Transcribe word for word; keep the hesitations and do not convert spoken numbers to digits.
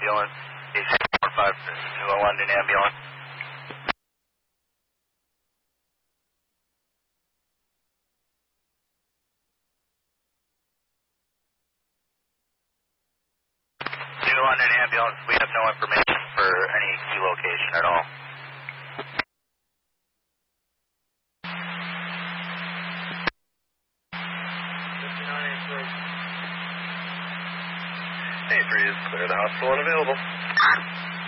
ambulance. eight six four five, New London ambulance. New London ambulance, we have no information for any key location at all. Hey, three is clear. The hospital unavailable.